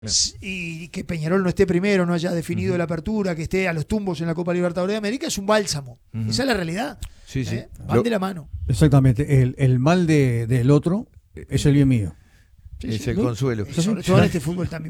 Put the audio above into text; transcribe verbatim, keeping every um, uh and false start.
y que Peñarol no esté primero, no haya definido uh-huh. la apertura, que esté a los tumbos en la Copa Libertadores de América, es un bálsamo. Uh-huh. Esa es la realidad. Sí, sí. ¿Eh? Van Lo, de la mano. Exactamente. El, el mal de, del otro es el bien mío. Sí, es sí, el ¿no? consuelo. Y sobre todo en este fútbol también.